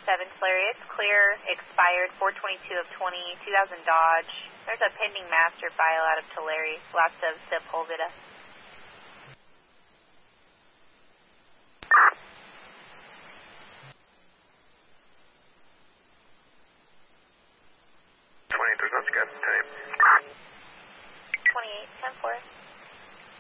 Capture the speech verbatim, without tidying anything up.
seven Tulare. It's clear, expired four twenty-two of twenty, two thousand Dodge. There's a pending master file out of Tulare, lots of Sepulveda.